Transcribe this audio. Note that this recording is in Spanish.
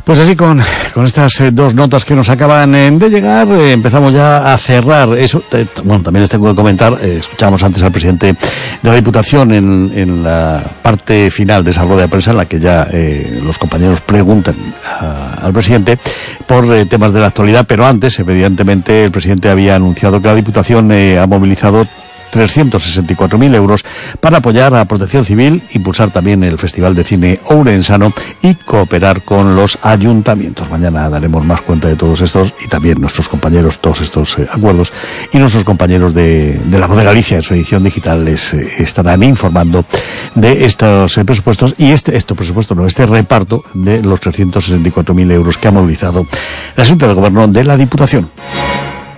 Pues así con estas dos notas que nos acaban de llegar, empezamos ya a cerrar eso. Bueno, también les tengo que comentar, escuchábamos antes al presidente de la Diputación en la parte final de esa rueda de prensa en la que ya los compañeros preguntan al presidente por temas de la actualidad, pero antes, evidentemente, el presidente había anunciado que la Diputación ha movilizado 364.000 euros para apoyar a Protección Civil, impulsar también el Festival de Cine Ourensano y cooperar con los ayuntamientos. Mañana daremos más cuenta de todos estos y también nuestros compañeros, todos estos acuerdos, y nuestros compañeros de La Voz de Galicia en su edición digital les estarán informando de estos presupuestos y este reparto de los 364.000 euros que ha movilizado la Junta de Gobierno de la Diputación.